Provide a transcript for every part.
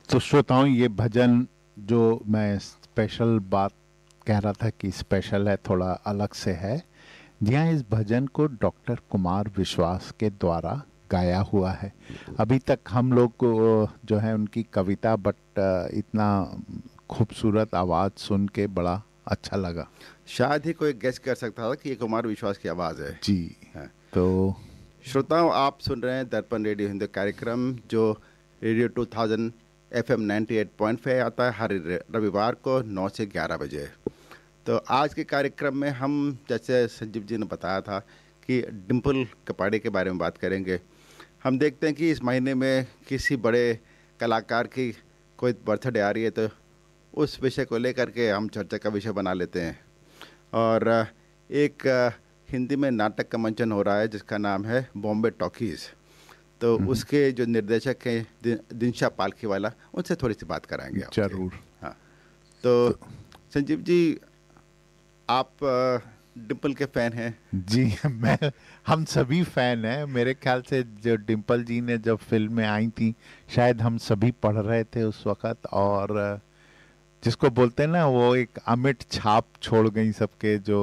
तो श्रोताओं, ये भजन जो मैं स्पेशल बात कह रहा था कि स्पेशल है, थोड़ा अलग से है। जी हाँ, इस भजन को डॉक्टर कुमार विश्वास के द्वारा गाया हुआ है। अभी तक हम लोग को जो है उनकी कविता, बट इतना खूबसूरत आवाज़ सुन के बड़ा अच्छा लगा। शायद ही कोई गेस कर सकता था कि ये कुमार विश्वास की आवाज़ है। जी। हाँ। तो श्रोताओं, आप सुन रहे हैं दर्पण रेडियो हिंदी कार्यक्रम, जो रेडियो 2000 FM 98.5 आता है हर रविवार को 9 से 11 बजे। तो आज के कार्यक्रम में हम, जैसे संजीव जी ने बताया था, कि डिम्पल कपाड़े के बारे में बात करेंगे। हम देखते हैं कि इस महीने में किसी बड़े कलाकार की कोई बर्थडे आ रही है, तो उस विषय को लेकर के हम चर्चा का विषय बना लेते हैं। और एक हिंदी में नाटक का मंचन हो रहा है जिसका नाम है बॉम्बे टॉकीज़। तो उसके जो निर्देशक हैं दिनशा पालखीवाला, उनसे थोड़ी सी बात कराएंगे आपसे। जरूर। हाँ, तो संजीव जी, आप डिम्पल के फ़ैन हैं? जी, हम सभी फैन हैं। मेरे ख्याल से जो डिम्पल जी ने जब फिल्में आई थी, शायद हम सभी पढ़ रहे थे उस वक़्त, और जिसको बोलते हैं ना, वो एक अमिट छाप छोड़ गई सबके जो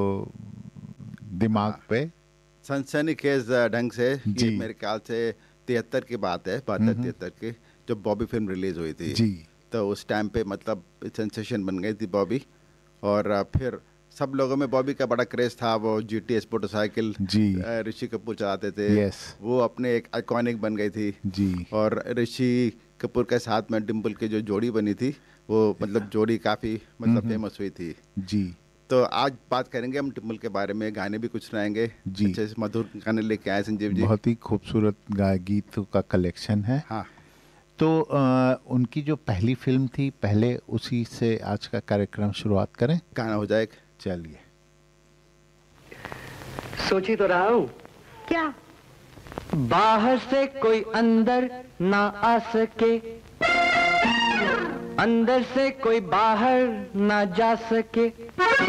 दिमाग पे। सनसनीखेज ढंग से। ये मेरे ख्याल से 73 की बात है, 72-73 की, जब बॉबी फिल्म रिलीज़ हुई थी। जी। तो उस टाइम पे मतलब सेंसेशन बन गई थी बॉबी। और फिर सब लोगों में बॉबी का बड़ा क्रेज़ था। वो GTS मोटरसाइकिल ऋषि कपूर चलाते थे। यस। वो अपने एक आइकॉनिक बन गई थी। जी। और ऋषि कपूर के साथ में डिम्पल की जो जोड़ी बनी थी, वो मतलब जोड़ी काफ़ी मतलब फेमस हुई थी। जी। तो आज बात करेंगे हम डिम्पल के बारे में, गाने भी कुछ सुनाएंगे। जी। अच्छे से मधुर गाने लेके आए संजीव जी। बहुत ही खूबसूरत गीतों का कलेक्शन है। हाँ। तो उनकी जो पहली फिल्म थी, पहले उसी से आज का कार्यक्रम शुरुआत करें। गाना हो जाए। चलिए। सोची तो रहा हूँ, क्या? बाहर से कोई अंदर ना आ सके, अंदर से कोई बाहर ना जा सके।